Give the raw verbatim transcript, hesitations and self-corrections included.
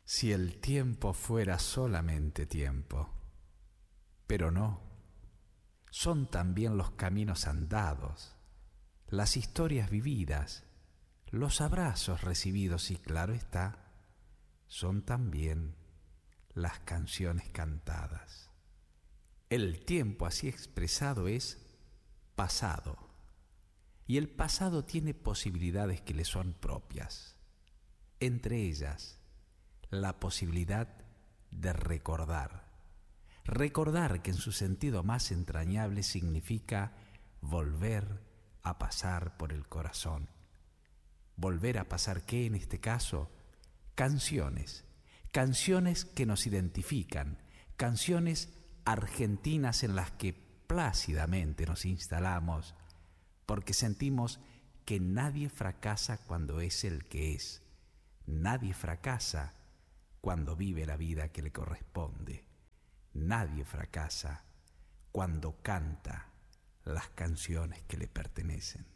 Si el tiempo fuera solamente tiempo, pero no, son también los caminos andados, las historias vividas, los abrazos recibidos y, claro está, son también las canciones cantadas. El tiempo así expresado es pasado, y el pasado tiene posibilidades que le son propias, entre ellas la posibilidad de recordar. Recordar, que en su sentido más entrañable significa volver a pasar por el corazón. Volver a pasar, ¿qué en este caso? Canciones, canciones que nos identifican, canciones argentinas en las que plácidamente nos instalamos, porque sentimos que nadie fracasa cuando es el que es, nadie fracasa cuando vive la vida que le corresponde. Nadie fracasa cuando canta las canciones que le pertenecen.